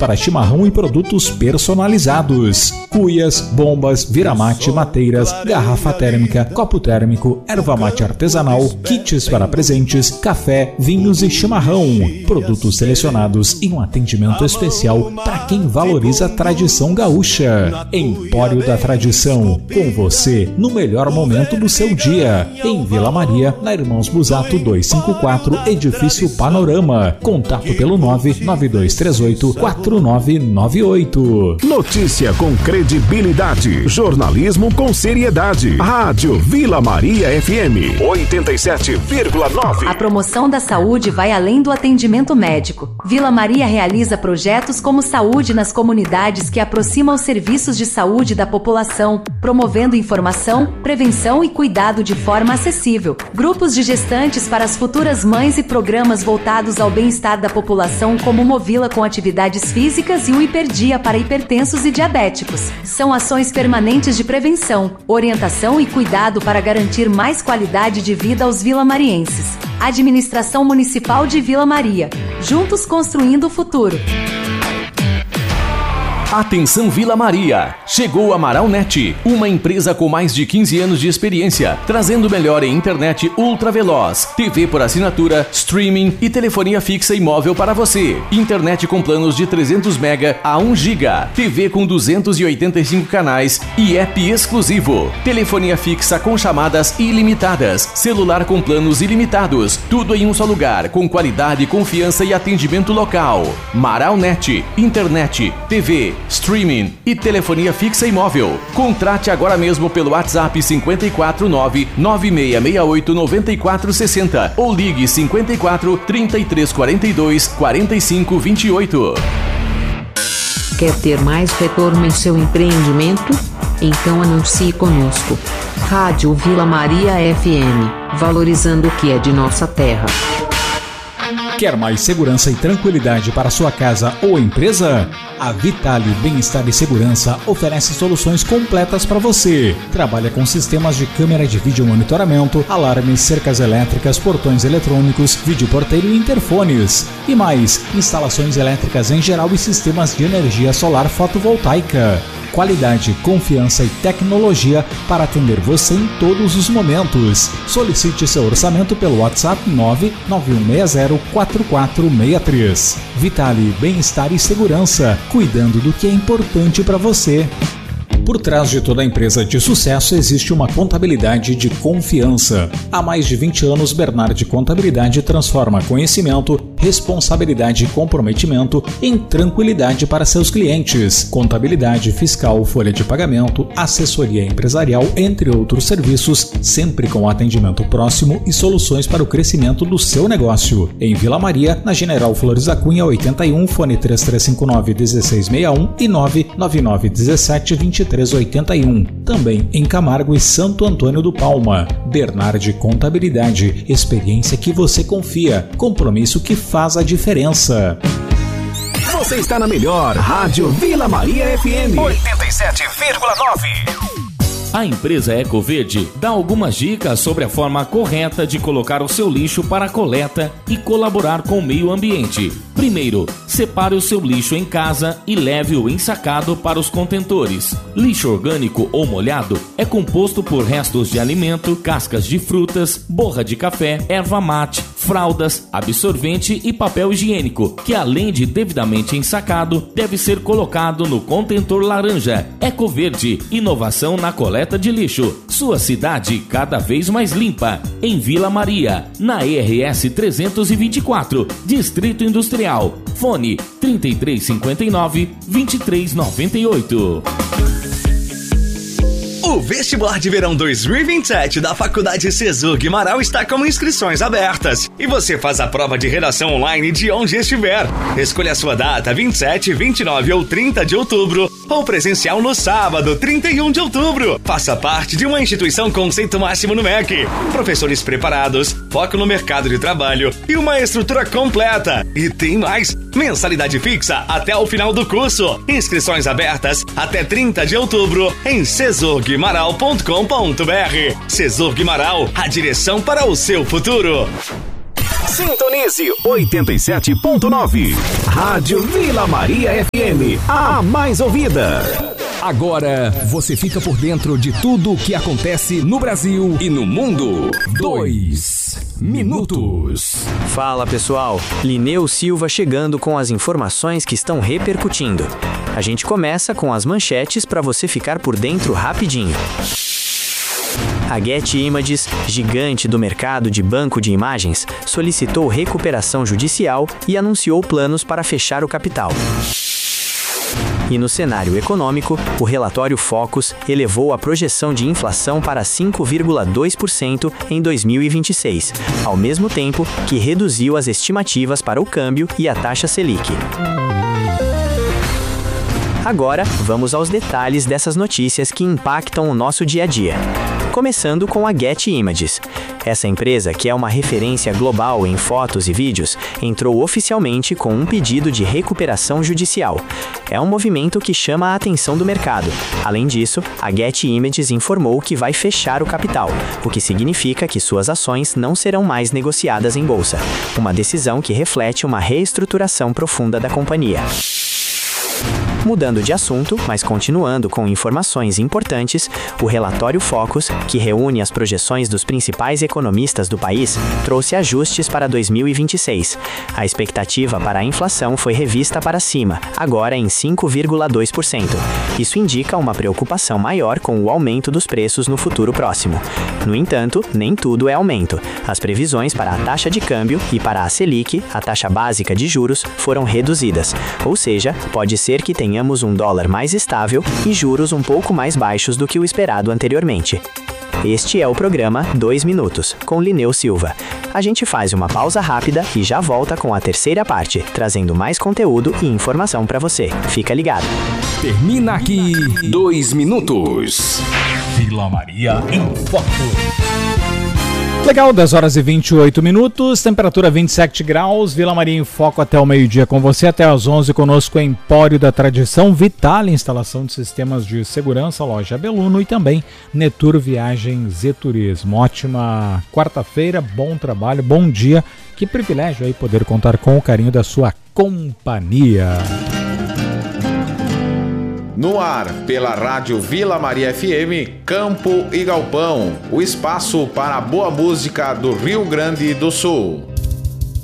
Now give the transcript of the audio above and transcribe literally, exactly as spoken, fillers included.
para chimarrão e produtos personalizados. Cuias, bombas, viramate, mateiras, garrafa térmica, copo térmico, erva mate artesanal, kits para presentes, café, vinhos e chimarrão. Produtos selecionados e um atendimento especial para quem valoriza a tradição gaúcha. Empório da Tradição, com você no melhor momento do seu dia. Em Vila Maria, na Irmãos Busato duzentos e cinquenta e quatro, Edifício Panorama. Contato pelo nove nove dois três oito quatro nove nove oito. Notícia com credibilidade. Jornalismo com seriedade. Rádio Vila Maria F M oitenta e sete vírgula nove. A promoção da saúde vai além do atendimento médico. Vila Maria realiza projetos como Saúde nas Comunidades, que aproxima os serviços de saúde da população, promovendo informação, prevenção e cuidado de forma acessível. Grupos de gestantes para as futuras mães e programas voltados ao bem-estar da população, como Movila com atividades físicas e o Hiperdia para hipertensos e diabéticos. São ações permanentes de prevenção, orientação e cuidado para garantir mais qualidade de vida aos vilamarienses. Administração Municipal de Vila Maria. Juntos construindo o futuro. Atenção Vila Maria! Chegou a Amaralnet, uma empresa com mais de quinze anos de experiência, trazendo o melhor em internet ultra veloz, T V por assinatura, streaming e telefonia fixa e móvel para você. Internet com planos de trezentos mega a um giga, T V com duzentos e oitenta e cinco canais e app exclusivo. Telefonia fixa com chamadas ilimitadas, celular com planos ilimitados, tudo em um só lugar, com qualidade, confiança e atendimento local. Amaralnet, internet, T V, streaming e telefonia fixa e móvel. Contrate agora mesmo pelo WhatsApp cinco quatro nove nove seis seis oito nove quatro seis zero ou ligue cinco quatro, trinta e três quarenta e dois, quarenta e cinco vinte e oito. Quer ter mais retorno em seu empreendimento? Então anuncie conosco. Rádio Vila Maria F M, valorizando o que é de nossa terra. Quer mais segurança e tranquilidade para sua casa ou empresa? A Vitale Bem-Estar e Segurança oferece soluções completas para você. Trabalha com sistemas de câmera de vídeo monitoramento, alarmes, cercas elétricas, portões eletrônicos, videoporteiro e interfones. E mais, instalações elétricas em geral e sistemas de energia solar fotovoltaica. Qualidade, confiança e tecnologia para atender você em todos os momentos. Solicite seu orçamento pelo WhatsApp nove nove um seis zero quatro quatro seis três. Vitale Bem-Estar e Segurança, cuidando do que é importante para você. Por trás de toda empresa de sucesso existe uma contabilidade de confiança. Há mais de vinte anos, Bernardi Contabilidade transforma conhecimento, responsabilidade e comprometimento em tranquilidade para seus clientes. Contabilidade fiscal, folha de pagamento, assessoria empresarial, entre outros serviços, sempre com atendimento próximo e soluções para o crescimento do seu negócio. Em Vila Maria, na General Flores da Cunha oitenta e um, fone três três cinco nove um seis seis um e nove nove nove um sete dois três oito um. Também em Camargo e Santo Antônio do Palma. Bernardi Contabilidade, experiência que você confia, compromisso que faz a diferença. Você está na melhor Rádio Vila Maria F M oitenta e sete vírgula nove. A empresa Ecoverde dá algumas dicas sobre a forma correta de colocar o seu lixo para a coleta e colaborar com o meio ambiente. Primeiro, separe o seu lixo em casa e leve-o ensacado para os contentores. Lixo orgânico ou molhado é composto por restos de alimento, cascas de frutas, borra de café, erva mate, fraldas, absorvente e papel higiênico, que além de devidamente ensacado, deve ser colocado no contentor laranja. Ecoverde, inovação na coleta de lixo. Sua cidade cada vez mais limpa. Em Vila Maria, na E R S trezentos e vinte e quatro, Distrito Industrial. Fone trinta e três cinquenta e nove, vinte e três noventa e oito. O vestibular de verão dois mil e vinte e sete da Faculdade Cesur Guimarães está com inscrições abertas. E você faz a prova de redação online de onde estiver. Escolha a sua data, vinte e sete, vinte e nove ou trinta de outubro. Ou presencial no sábado, trinta e um de outubro. Faça parte de uma instituição conceito máximo no M E C. Professores preparados, foco no mercado de trabalho e uma estrutura completa. E tem mais, mensalidade fixa até o final do curso. Inscrições abertas até trinta de outubro em cesur guimarães ponto com ponto br. Cesur Guimarães, a direção para o seu futuro. Sintonize oitenta e sete ponto nove. Rádio Vila Maria F M, a mais ouvida. Agora você fica por dentro de tudo o que acontece no Brasil e no mundo. Dois minutos. Fala pessoal, Lineu Silva chegando com as informações que estão repercutindo. A gente começa com as manchetes para você ficar por dentro rapidinho. A Getty Images, gigante do mercado de banco de imagens, solicitou recuperação judicial e anunciou planos para fechar o capital. E no cenário econômico, o relatório Focus elevou a projeção de inflação para cinco vírgula dois por cento em dois mil e vinte e seis, ao mesmo tempo que reduziu as estimativas para o câmbio e a taxa Selic. Agora, vamos aos detalhes dessas notícias que impactam o nosso dia a dia. Começando com a Getty Images. Essa empresa, que é uma referência global em fotos e vídeos, entrou oficialmente com um pedido de recuperação judicial. É um movimento que chama a atenção do mercado. Além disso, a Getty Images informou que vai fechar o capital, o que significa que suas ações não serão mais negociadas em bolsa. Uma decisão que reflete uma reestruturação profunda da companhia. Mudando de assunto, mas continuando com informações importantes, o relatório Focus, que reúne as projeções dos principais economistas do país, trouxe ajustes para dois mil e vinte e seis. A expectativa para a inflação foi revista para cima, agora em cinco vírgula dois por cento. Isso indica uma preocupação maior com o aumento dos preços no futuro próximo. No entanto, nem tudo é aumento. As previsões para a taxa de câmbio e para a Selic, a taxa básica de juros, foram reduzidas. Ou seja, pode ser que tenha tenhamos um dólar mais estável e juros um pouco mais baixos do que o esperado anteriormente. Este é o programa dois minutos, com Lineu Silva. A gente faz uma pausa rápida e já volta com a terceira parte, trazendo mais conteúdo e informação para você. Fica ligado. Termina aqui dois minutos. Vila Maria em Foco. Legal, dez horas e vinte e oito minutos, temperatura vinte e sete graus, Vila Maria em Foco até o meio-dia com você, até às onze conosco Empório da Tradição, Vital, instalação de sistemas de segurança, loja Beluno e também Neturo Viagens e Turismo. Ótima quarta-feira, bom trabalho, bom dia, que privilégio aí poder contar com o carinho da sua companhia. No ar, pela Rádio Vila Maria F M, Campo e Galpão, o espaço para a boa música do Rio Grande do Sul.